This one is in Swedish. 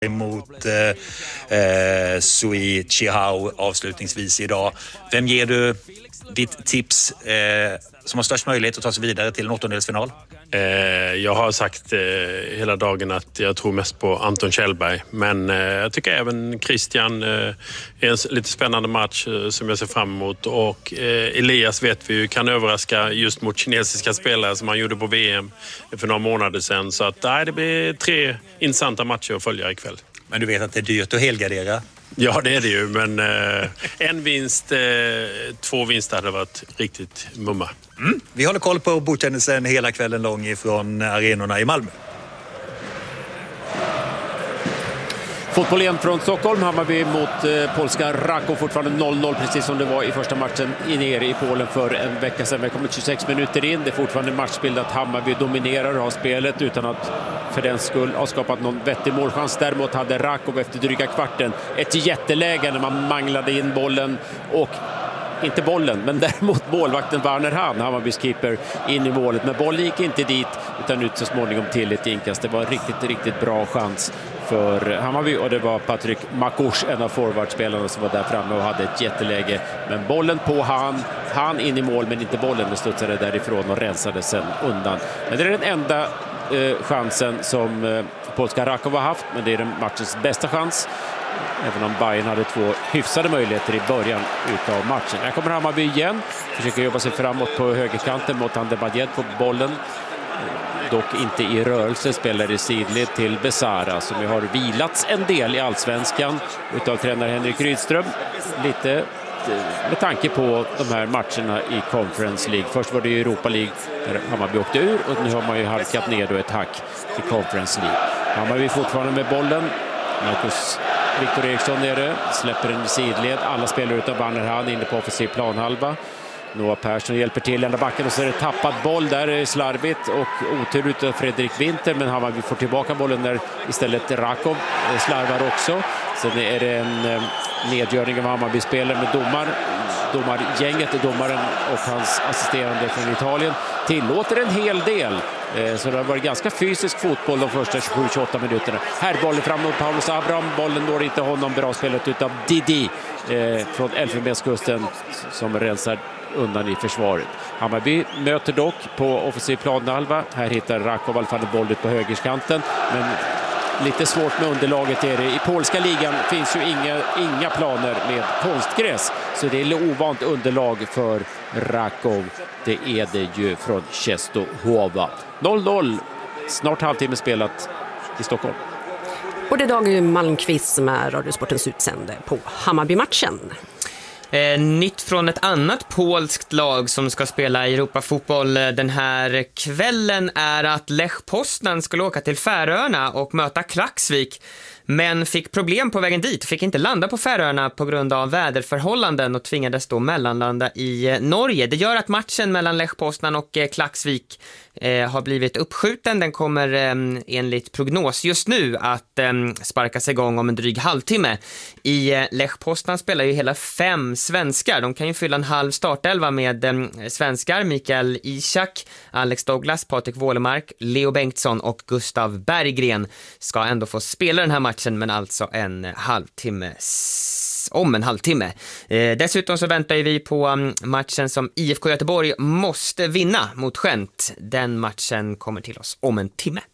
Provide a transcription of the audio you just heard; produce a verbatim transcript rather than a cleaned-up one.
mot eh, eh, Sui Chihao avslutningsvis idag. Vem ger du ditt tips eh, som har störst möjlighet att ta sig vidare till en åttondelsfinal? Eh, jag har sagt eh, hela dagen att jag tror mest på Anton Kjellberg, men eh, jag tycker även Christian eh, är en lite spännande match eh, som jag ser fram emot, och eh, Elias vet vi ju kan överraska just mot kinesiska spelare som han gjorde på V M för några månader sedan, så att nej, det blir tre intressanta matcher att följa ikväll. Men du vet att det är dyrt att helgardera? Ja, det är det ju, men eh, en vinst, eh, två vinster hade varit riktigt mumma. Mm. Vi håller koll på bordtennisen hela kvällen lång ifrån arenorna i Malmö. Fotboll igen från Stockholm. Hammarby mot eh, polska Raków. Fortfarande noll noll, precis som det var i första matchen i nere i Polen för en vecka sedan. Vi har kommit tjugosex minuter in. Det är fortfarande matchbild att Hammarby dominerar och har spelet utan att för den skull ha skapat någon vettig målchans. Däremot hade Rakov efter dryga kvarten ett jätteläge när man manglade in bollen och inte bollen, men däremot målvakten Werner Hahn, Hammarbys keeper, in i målet. Men bollen gick inte dit utan ut så småningom till ett inkast. Det var en riktigt, riktigt bra chans för Hammarby, och det var Patrik Makush, en av forwardspelarna, som var där framme och hade ett jätteläge. Men bollen på han, han in i mål, men inte bollen, men studsade därifrån och rensade sen undan. Men det är den enda eh, chansen som eh, polska Rakov har haft, men det är den matchens bästa chans. Även om Bayern hade två hyfsade möjligheter i början utav matchen. Här kommer Hammarby igen. Försöker jobba sig framåt på högerkanten mot Andebadjed på bollen. Dock inte i rörelse, spelar i sidled till Besara som ju har vilats en del i allsvenskan utav tränare Henrik Rydström. Lite med tanke på de här matcherna i Conference League. Först var det ju Europa League där Hammarby åkte ur, och nu har man ju halkat ner då ett hack till Conference League. Hammarby fortfarande med bollen. Marcus Viktor Eriksson nere, släpper en sidled. Alla spelar utan Werner Hahn inne på offensiv planhalva. Noah Persson hjälper till ända backen, och så är det tappad boll där, slarvigt och otur utav Fredrik Winter, men Hammarby får tillbaka bollen där istället. Rakov slarvar också. Sen är det en nedgörning av Hammarby-spelare med domar. Domargänget, domaren och hans assisterande från Italien tillåter en hel del. Så det har varit ganska fysisk fotboll de första tjugosju till tjugoåtta minuterna. Här bollen fram mot Paulus Abraham. Bollen når inte honom. Bra spelet utav Didi eh, från Elfenbenskusten som rensar undan i försvaret. Hammarby möter dock på offensiv planhalva. Här hittar Rakov i alla fall en boll ut på högerskanten. Men lite svårt med underlaget är det. I polska ligan finns ju inga, inga planer med konstgräs. Så det är ovant underlag för Rakov. Det är det ju från Czestochowa. noll noll. Snart halvtimme spelat i Stockholm. Och det är Dag Malmqvist som är Radiosportens utsände på Hammarby-matchen. Eh, nytt från ett annat polskt lag som ska spela Europafotboll den här kvällen är att Lech Poznan skulle åka till Färöarna och möta Klaksvik, men fick problem på vägen dit, fick inte landa på Färöarna på grund av väderförhållanden och tvingades då mellanlanda i Norge. Det gör att matchen mellan Lech Poznan och Klaksvik eh, har blivit uppskjuten. Den kommer eh, enligt prognos just nu att eh, sparkas igång om en dryg halvtimme. I eh, Lech Poznan spelar ju hela fem svenskar. De kan ju fylla en halv startelva med eh, svenskar. Mikael Ishak, Alex Douglas, Patrik Wålemark, Leo Bengtsson och Gustav Berggren ska ändå få spela den här matchen, men alltså en halvtimme om en halvtimme. Eh, dessutom så väntar vi på um, matchen som I F K Göteborg måste vinna mot Gent. Den matchen kommer till oss om en timme.